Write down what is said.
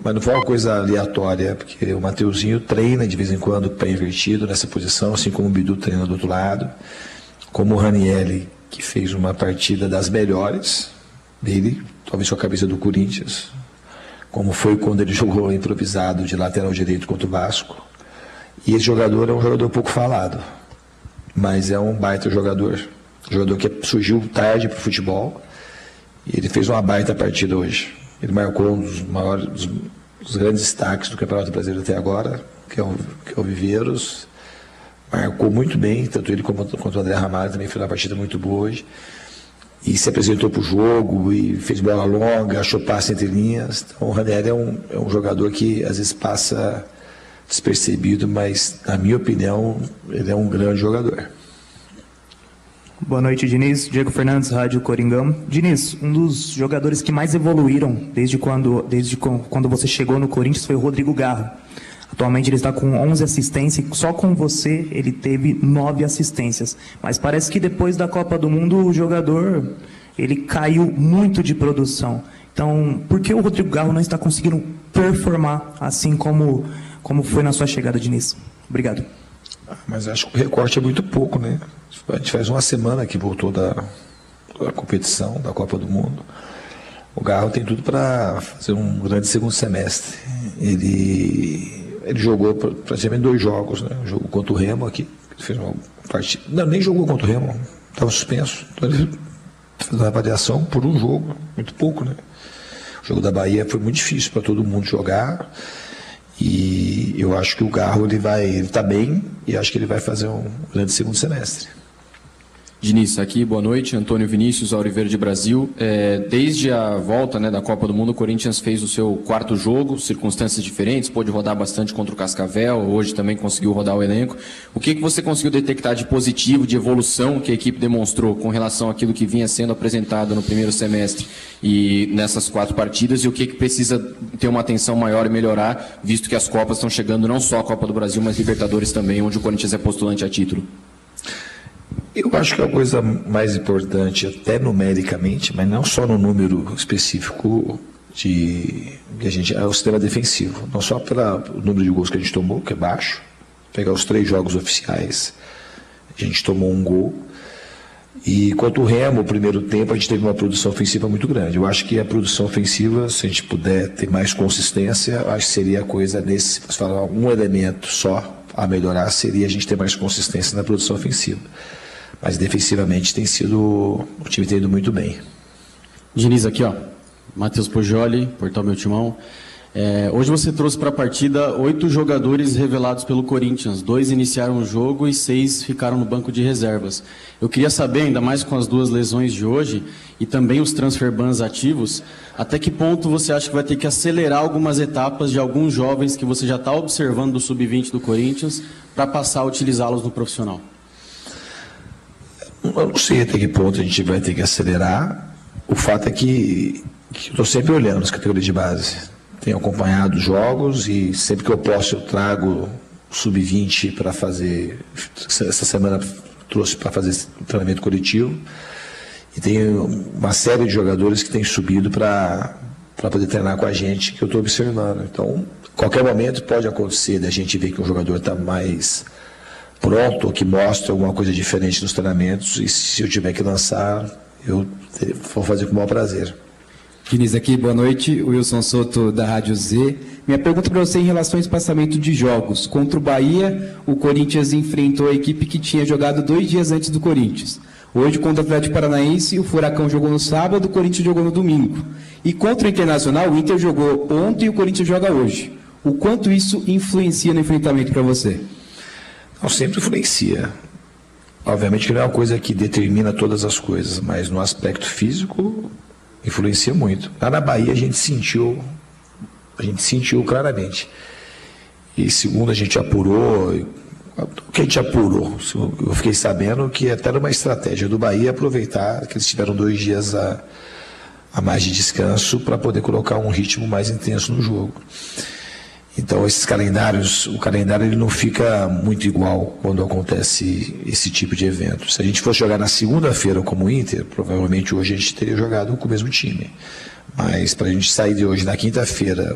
Mas não foi uma coisa aleatória, porque o Mateuzinho treina de vez em quando pé invertido nessa posição, assim como o Bidu treina do outro lado, como o Ranieri, que fez uma partida das melhores dele, talvez com a cabeça do Corinthians, como foi quando ele jogou improvisado de lateral direito contra o Vasco. E esse jogador é um jogador pouco falado, mas é um baita jogador que surgiu tarde para o futebol, e ele fez uma baita partida hoje. Ele marcou um dos maiores, dos grandes destaques do Campeonato Brasileiro até agora, que é o Viveiros. Marcou muito bem, tanto ele quanto o André Ramalho também fez uma partida muito boa hoje. E se apresentou para o jogo, e fez bola longa, achou passe entre linhas. Então o Ranieri é um jogador que às vezes passa despercebido, mas na minha opinião ele é um grande jogador. Boa noite, Diniz. Diego Fernandes, Rádio Coringão. Diniz, um dos jogadores que mais evoluíram desde quando você chegou no Corinthians foi o Rodrigo Garro. Atualmente ele está com 11 assistências, só com você ele teve 9 assistências. Mas parece que depois da Copa do Mundo o jogador ele caiu muito de produção. Então, por que o Rodrigo Garro não está conseguindo performar assim como foi na sua chegada, Diniz? Obrigado. Mas acho que o recorte é muito pouco, né? A gente faz uma semana que voltou da competição, da Copa do Mundo. O Garro tem tudo para fazer um grande segundo semestre. Ele jogou praticamente 2 jogos, né? Jogou contra o Remo aqui, fez uma partida. Não, nem jogou contra o Remo, estava suspenso. Então ele fez uma avaliação por um jogo, muito pouco, né? O jogo da Bahia foi muito difícil para todo mundo jogar. E eu acho que o Garro ele está bem, e acho que ele vai fazer um grande segundo semestre. Diniz, aqui, boa noite, Antônio Vinícius, Auriverde Brasil. Desde a volta, né, da Copa do Mundo, o Corinthians fez o seu 4º jogo, circunstâncias diferentes, pôde rodar bastante contra o Cascavel, hoje também conseguiu rodar o elenco. O que você conseguiu detectar de positivo, de evolução que a equipe demonstrou com relação àquilo que vinha sendo apresentado no primeiro semestre e nessas 4 partidas, e o que precisa ter uma atenção maior e melhorar, visto que as Copas estão chegando, não só a Copa do Brasil, mas Libertadores também, onde o Corinthians é postulante a título? Eu acho que a coisa mais importante, até numericamente, mas não só no número específico que a gente, é o sistema defensivo. Não só pelo número de gols que a gente tomou, que é baixo. Pegar os 3 jogos oficiais, a gente tomou 1 gol. E quanto ao Remo, o primeiro tempo, a gente teve uma produção ofensiva muito grande. Eu acho que a produção ofensiva, se a gente puder ter mais consistência, acho que seria a coisa nesse, se falar um elemento só a melhorar, seria a gente ter mais consistência na produção ofensiva. Mas defensivamente o time tem ido muito bem. Diniz, aqui, ó. Matheus Poggioli, Portal Meu Timão. Hoje você trouxe para a partida 8 jogadores revelados pelo Corinthians. 2 iniciaram o jogo e 6 ficaram no banco de reservas. Eu queria saber, ainda mais com as 2 lesões de hoje e também os transfer bans ativos, até que ponto você acha que vai ter que acelerar algumas etapas de alguns jovens que você já está observando do Sub-20 do Corinthians para passar a utilizá-los no profissional? Eu não sei até que ponto a gente vai ter que acelerar. O fato é que eu estou sempre olhando as categorias de base. Tenho acompanhado os jogos e sempre que eu posso eu trago o Sub-20 para fazer. Essa semana trouxe para fazer treinamento coletivo. E tem uma série de jogadores que têm subido para poder treinar com a gente, que eu estou observando. Então, a qualquer momento pode acontecer da gente ver que um jogador está mais pronto, ou que mostra alguma coisa diferente nos treinamentos, e se eu tiver que lançar, eu vou fazer com o maior prazer. Diniz aqui, boa noite, Wilson Soto da Rádio Z. Minha pergunta para você em relação ao espaçamento de jogos. Contra o Bahia, o Corinthians enfrentou a equipe que tinha jogado 2 dias antes do Corinthians. Hoje, contra o Atlético Paranaense, o Furacão jogou no sábado, o Corinthians jogou no domingo. E contra o Internacional, o Inter jogou ontem e o Corinthians joga hoje. O quanto isso influencia no enfrentamento para você? Não, sempre influencia. Obviamente que não é uma coisa que determina todas as coisas, mas no aspecto físico influencia muito. Lá na Bahia a gente sentiu claramente. E segundo a gente apurou, o que a gente apurou, eu fiquei sabendo que até era uma estratégia do Bahia aproveitar que eles tiveram 2 dias a mais de descanso para poder colocar um ritmo mais intenso no jogo. Então, esses calendários, o calendário ele não fica muito igual quando acontece esse tipo de evento. Se a gente fosse jogar na segunda-feira como o Inter, provavelmente hoje a gente teria jogado com o mesmo time. Mas para a gente sair de hoje na quinta-feira